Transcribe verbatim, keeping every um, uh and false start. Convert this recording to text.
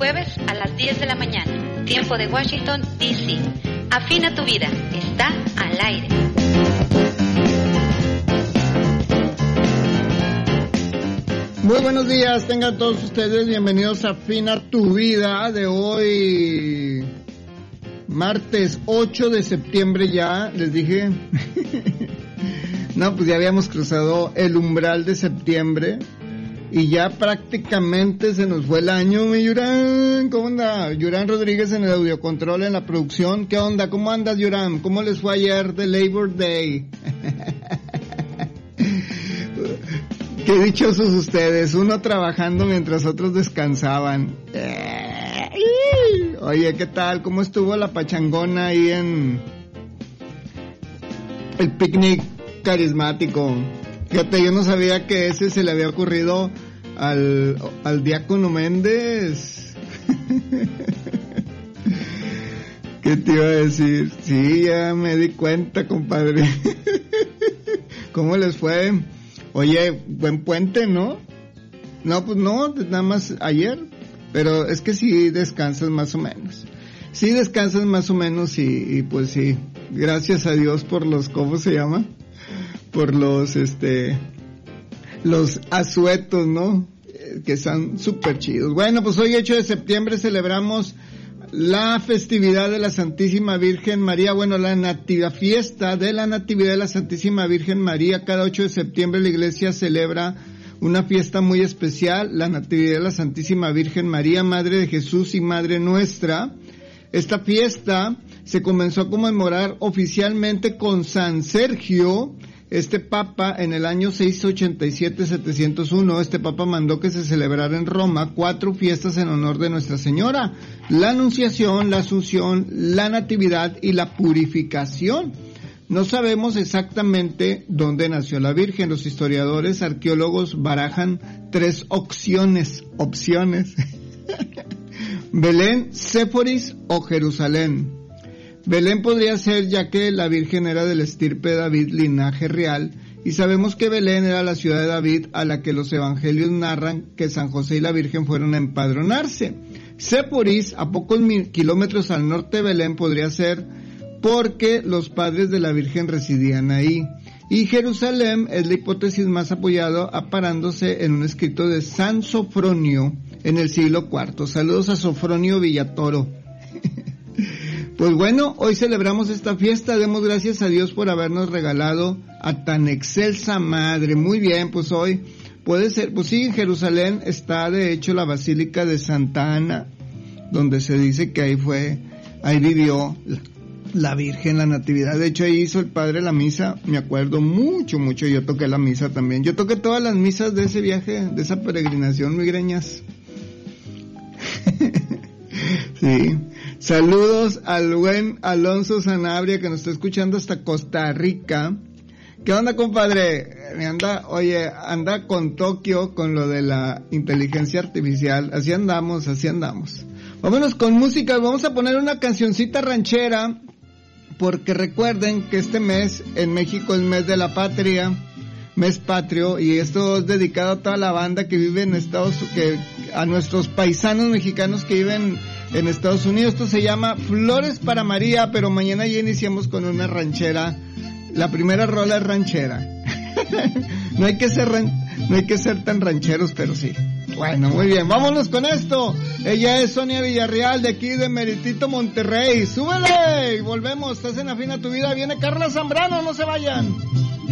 jueves a las diez de la mañana, tiempo de Washington, D C Afina tu vida, está al aire. Muy buenos días, tengan todos ustedes bienvenidos a Afina tu vida de hoy, martes ocho de septiembre ya, les dije. No, pues ya habíamos cruzado el umbral de septiembre y ya prácticamente se nos fue el año, mi Yurán. ¿Cómo anda? Yurán Rodríguez en el audiocontrol, en la producción. ¿Qué onda? ¿Cómo andas, Yurán? ¿Cómo les fue ayer de Labor Day? Qué dichosos ustedes, uno trabajando mientras otros descansaban. Oye, ¿qué tal? ¿Cómo estuvo la pachangona ahí en el picnic carismático? Fíjate, yo no sabía que ese se le había ocurrido al, al diácono Méndez. ¿Qué te iba a decir? Sí, ya me di cuenta, compadre. ¿Cómo les fue? Oye, buen puente, ¿no? No, pues no, nada más ayer, pero es que sí descansas más o menos. Sí descansas más o menos y, y pues sí, gracias a Dios por los, ¿cómo se llama? Por los, este, los asuetos, ¿no? Que son súper chidos. Bueno, pues hoy ocho de septiembre celebramos la festividad de la Santísima Virgen María, bueno, la natividad, fiesta de la Natividad de la Santísima Virgen María. Cada ocho de septiembre la iglesia celebra una fiesta muy especial, la Natividad de la Santísima Virgen María, Madre de Jesús y Madre nuestra. Esta fiesta se comenzó a conmemorar oficialmente con San Sergio, este papa, en el año seiscientos ochenta y siete a setecientos uno. Este papa mandó que se celebrara en Roma cuatro fiestas en honor de Nuestra Señora: la Anunciación, la Asunción, la Natividad y la Purificación. No sabemos exactamente dónde nació la Virgen. Los historiadores arqueólogos barajan tres opciones, opciones. Belén, Séforis o Jerusalén. Belén podría ser, ya que la Virgen era del estirpe de David, linaje real, y sabemos que Belén era la ciudad de David a la que los evangelios narran que San José y la Virgen fueron a empadronarse. Séforis, a pocos mil kilómetros al norte de Belén, podría ser porque los padres de la Virgen residían ahí. Y Jerusalén es la hipótesis más apoyada, aparándose en un escrito de San Sofronio en el siglo cuarto. Saludos a Sofronio Villatoro. Pues bueno, hoy celebramos esta fiesta, demos gracias a Dios por habernos regalado a tan excelsa madre. Muy bien, pues hoy puede ser, pues sí, en Jerusalén está de hecho la Basílica de Santa Ana, donde se dice que ahí fue, ahí vivió la Virgen, la Natividad. De hecho ahí hizo el padre la misa, me acuerdo mucho, mucho, yo toqué la misa también. Yo toqué todas las misas de ese viaje, de esa peregrinación, migreñas. Sí. Saludos al buen Alonso Sanabria, que nos está escuchando hasta Costa Rica. ¿Qué onda, compadre? Me anda, oye, anda con Tokio, con lo de la inteligencia artificial. Así andamos, así andamos. Vámonos con música, vamos a poner una cancioncita ranchera, porque recuerden que este mes en México es mes de la patria, mes patrio, y esto es dedicado a toda la banda que vive en Estados Unidos, que a nuestros paisanos mexicanos que viven en Estados Unidos. Esto se llama Flores para María, pero mañana ya iniciamos con una ranchera. La primera rola es ranchera. No hay que ser ran- no hay que ser tan rancheros, pero sí. Bueno, muy bien, vámonos con esto. Ella es Sonia Villarreal, de aquí de Meritito, Monterrey. ¡Súbele! Y volvemos, estás en Afina tu vida. Viene Carla Zambrano, no se vayan.